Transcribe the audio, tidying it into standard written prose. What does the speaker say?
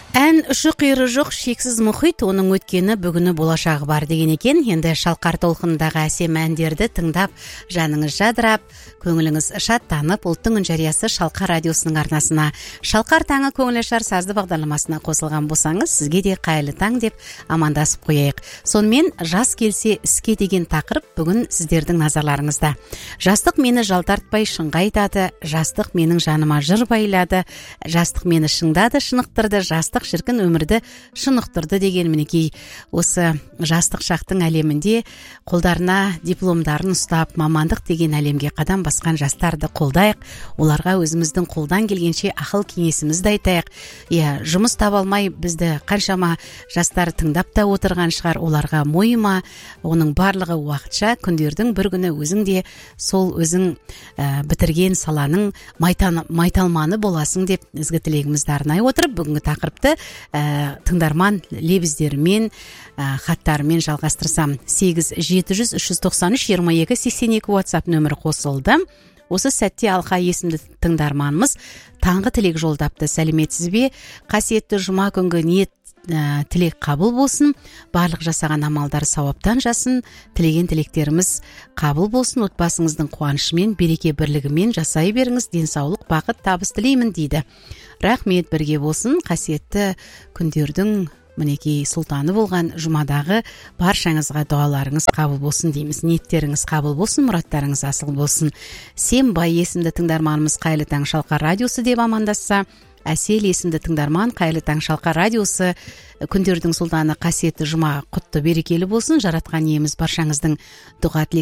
Ән ұшы-қиыры жоқ шексіз мұхит, оның өткені, бүгіні, болашағы бар деген екен. Енді шалқар толқындағы әсем әндерді тыңдап, жаныңыз жадырап, көңіліңіз шаттанып, ұлттың үн жариясы Шалқар радиосының арнасына, Шалқар таңы көңілашар сазды бағдарламасына қосылған болсаңыз, сізге де қайырлы таң деп амандасып қояйық. Сонымен жас келсе іске деген тақырып бүгін сіздердің назарларыңызда. Жастық мені жалтартпай шыңға айтады, жастық менің жаныма жыр байлады, жастық мені шыңдады, шынықтырды, жастық шіркін өмірді шынықтырды деген мінекей осы жастық шақтың әлемінде қолдарына дипломдарын ұстап, мамандық деген әлемге қадам басқан жастарды қолдайық, оларға өзіміздің қолдан келгенше ақыл кеңесімізді айтайық. Жұмыс таба алмай бізді қаншама жастар тыңдап та отырған шығар, оларға мойыма, оның барлығы уақытша, күндердің бір күні өзің де сол өзің бітірген саланың майталманы боласың деп ізгі тілегімізді арнай отырып, бүгінгі тақырыпты тыңдарман лебіздерімен, хаттарымен жалғастырсам. 8-700-393-22-82 WhatsApp нөмірі қосылды. Осы сәтте Алқа есімді тыңдарманымыз таңғы тілек жолдапты. Сәлеметсіз бе? Қасиетті жұма күнгі ниет тілек қабыл болсын, барлық жасаған амалдар сауаптан жасын, тілеген тілектеріміз қабыл болсын, отбасыңыздың қуанышымен, береке бірлігімен жасай беріңіз, денсаулық, бақыт, табыс тілеймін дейді. Рахмет, бірге болсын. Қасиетті күндердің мінекей сұлтаны болған жұмадағы баршаңызға дуаларыңыз қабыл болсын дейміз. Ниеттеріңіз қабыл болсын, мұраттарыңыз асыл болсын. Сембай есімді тыңдарманымыз қайырлы таң Шалқар радиосы деп амандасса, Әсел есімді тыңдарман қайырлы таң Шалқар радиосы, күндердің сұлтаны, қасиетті жұма құтты берекелі болсын, жаратқан иеміз баршаңыздың дұға